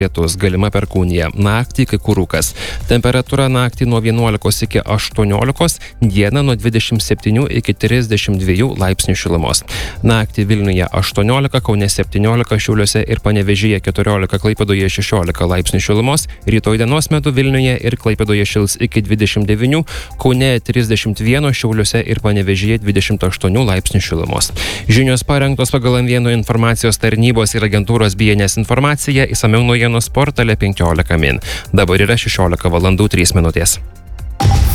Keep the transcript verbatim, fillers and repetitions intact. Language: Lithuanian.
Lietus, galima perkūnija. Naktį kai kur rūkas. Temperatūra naktį nuo vienuolikos iki aštuoniolikos, dieną nuo dvidešimt septynių iki trisdešimt dviejų laipsnių šilumos. Naktį Vilniuje aštuoniolika, Kaune septyniolika, Šiauliuose ir Panevėžyje keturiolika, Klaipėdoje šešiolika laipsnių šilumos. Rytoj dienos metu Vilniuje ir Klaipėdoje šils iki dvidešimt devynių, Kaune trisdešimt vienas, Šiauliuose ir Panevėžyje dvidešimt aštuonių laipsnių šilumos. Žinios parengtos pagal Vieno informacijos tarnybos ir agentūros B N S informaciją, išsamiau naujienos portale penkiolika min. Dabar yra šešiolika valandų trys minutės.